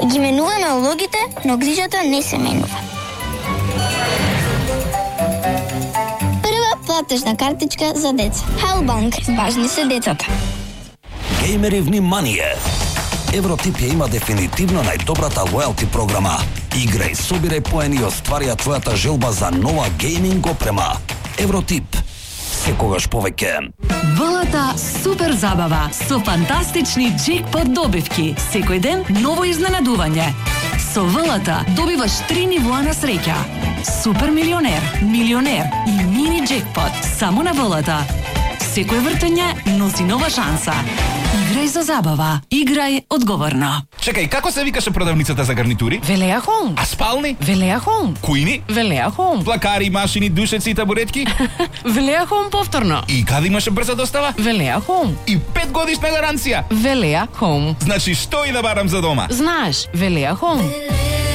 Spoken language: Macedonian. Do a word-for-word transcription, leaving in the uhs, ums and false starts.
Ги менуваме улогите, но грижата не се менува. Прва платежна картичка за деца. Халбанк. Важни се децата. Геймери, внимание! Евротип ја има дефинитивно најдобрата лојалти програма. Играј, собирај поени и остварија твојата желба за нова гейминг опрема. Евротип. Секогаш повеќе. ВЛТ супер забава со фантастични джекпот добивки. Секој ден ново изненадување. Со ВЛТ добиваш три нивоа на среќа. Супер милионер, милионер и мини джекпот само на ВЛТ. Секој вртење носи нова шанса. Играј за забава. Играј одговорно. Чекај, како се викаше продавницата за гарнитури? Велеа Хом. А спални? Велеа Хом. Кујни? Велеа Хом. Плакари, машини, душеци и табуретки? Велеа Хом повторно. И каде имаше брза достава? Велеа Хом. И пет годишна гаранција. Велеа Хом. Значи што и да барам за дома? Знаеш, Велеа Хом.